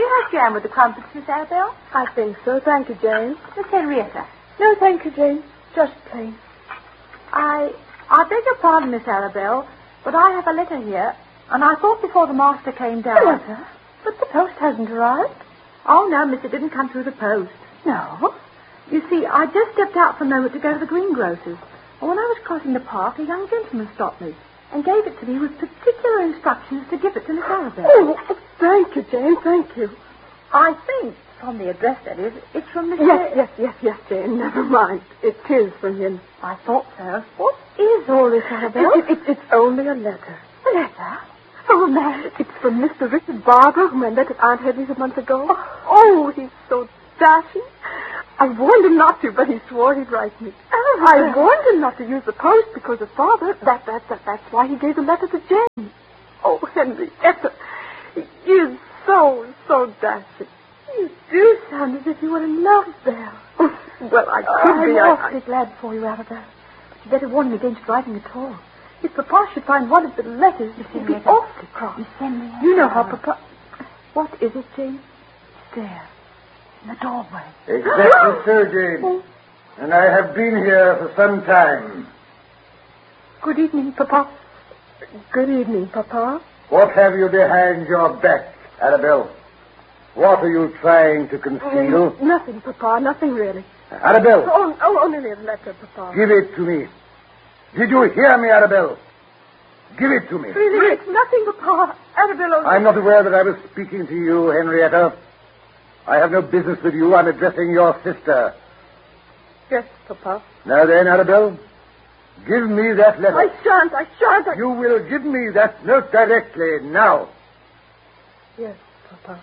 have jam with the crumpets, Miss Arabelle? I think so. Thank you, Jane. Miss Henrietta? No, thank you, Jane. Just plain. I beg your pardon, Miss Arabelle, but I have a letter here, and I thought before the master came down... A letter? But the post hasn't arrived. Oh, no, miss, it didn't come through the post. No? You see, I just stepped out for a moment to go to the greengrocer's, and when I was crossing the park, a young gentleman stopped me and gave it to me with particular instructions to give it to Miss Arabelle. Oh, thank you, Jane, thank you. I think, from the address, that is, it's from Mr... Yes, Jane, never mind. It is from him. I thought so. What is all this, Arabelle? It's only a letter. A letter? Oh, man. It's from Mr. Richard Barber, whom I met at Aunt Hedley's a month ago. Oh, he's so dashing. I warned him not to, but he swore he'd write me. I warned him not to use the post because of Father. That's why he gave the letter to Jane. Oh, Henrietta, he is so dashing. You do sound as if you were in love, Belle. Well, I could be. I'm awfully glad for you, Arabelle. But you better warn him against writing at all. If Papa should find one of the letters, he'd be awfully cross. You know how Papa... What is it, Jane? It's there. In the doorway. Exactly so, Jane. And I have been here for some time. Good evening, Papa. Good evening, Papa. What have you behind your back, Arabelle? What are you trying to conceal? Nothing, Papa. Nothing really. Arabelle. Only a letter, Papa. Give it to me. Did you hear me, Arabelle? Give it to me. Really, it's nothing, Papa. Arabelle. I'm not aware that I was speaking to you, Henrietta. I have no business with you. I'm addressing your sister. Yes, Papa. Now then, Arabelle, give me that letter. I shan't. You will give me that note directly, now. Yes, Papa.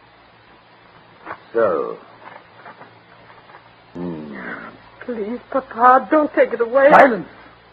So. Please, Papa, don't take it away. Silence.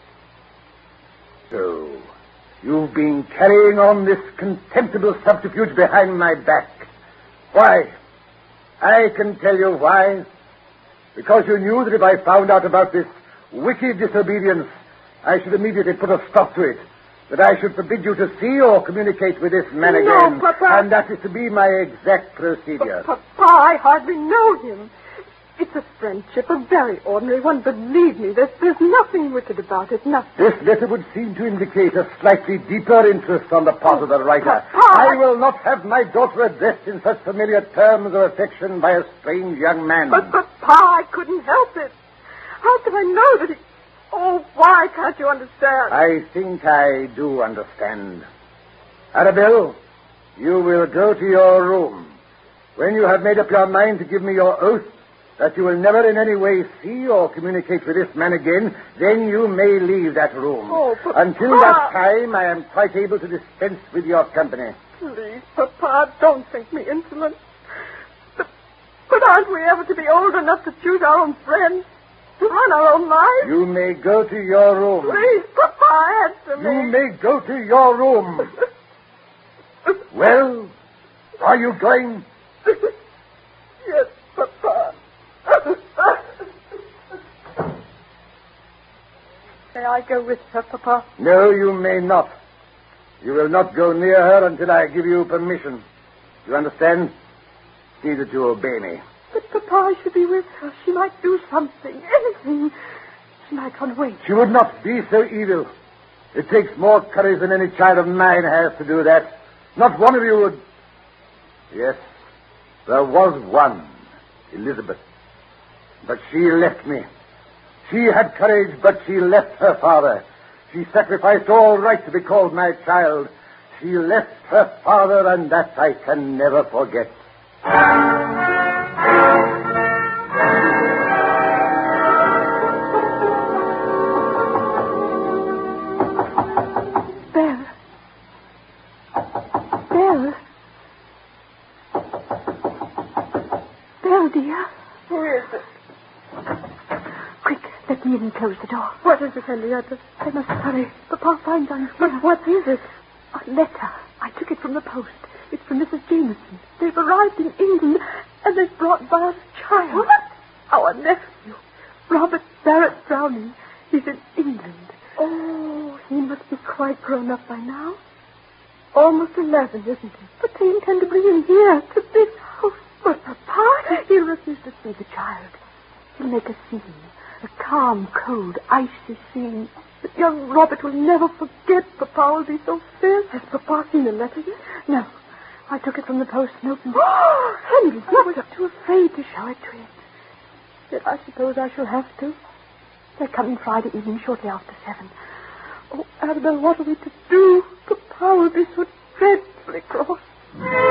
So, you've been carrying on this contemptible subterfuge behind my back. Why? I can tell you why. Because you knew that if I found out about this wicked disobedience, I should immediately put a stop to it. That I should forbid you to see or communicate with this man again. No, Papa. And that is to be my exact procedure. Papa, I hardly know him. It's a friendship, a very ordinary one. Believe me, there's nothing wicked about it, nothing. This letter would seem to indicate a slightly deeper interest on the part of the writer. Papa! I will not have my daughter addressed in such familiar terms of affection by a strange young man. But, Papa, I couldn't help it. How could I know that he... Oh, why can't you understand? I think I do understand. Arabelle, you will go to your room. When you have made up your mind to give me your oath that you will never in any way see or communicate with this man again, then you may leave that room. Oh, Papa. Until that time, I am quite able to dispense with your company. Please, Papa, don't think me insolent. But aren't we ever to be old enough to choose our own friends? To run our own lives? You may go to your room. Please, Papa, answer me. You may go to your room. Well, are you going? Yes, Papa. May I go with her, Papa? No, you may not. You will not go near her until I give you permission. You understand? See that you obey me. But, Papa, I should be with her. She might do something, anything. She might run away. She would not be so evil. It takes more courage than any child of mine has to do that. Not one of you would... Yes, there was one, Elizabeth. But she left me. She had courage, but she left her father. She sacrificed all right to be called my child. She left her father, and that I can never forget. Belle, dear. Who is it? Quick, let me in and close the door. What is it, Henrietta? I must hurry. Papa finds I'm here. But what is it? A letter. I took it from the post. It's from Mrs. Jameson. They've arrived in England, and they've brought by us a child. What? Our nephew, Robert Barrett Browning. He's in England. Oh, he must be quite grown up by now. Almost 11, isn't he? But they intend to bring him here, to this party. He'll refuse to see the child. He'll make a scene. A calm, cold, icy scene. But young Robert will never forget. Papa will be so fierce. Has Papa seen the letter yet? No. I took it from the post and opened it. Oh, Henry, I was too afraid to show it to him. Yet I suppose I shall have to. They're coming Friday evening, shortly after 7. Oh, Annabelle, what are we to do? Papa will be so dreadfully cross.